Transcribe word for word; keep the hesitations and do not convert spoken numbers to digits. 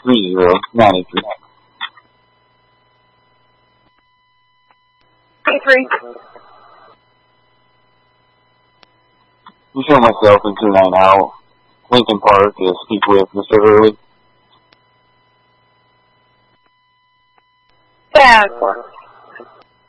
three zero ninety-three. Three. You show myself in two nine out. Lincoln Park to speak with Mister Hurley. Yeah, of course.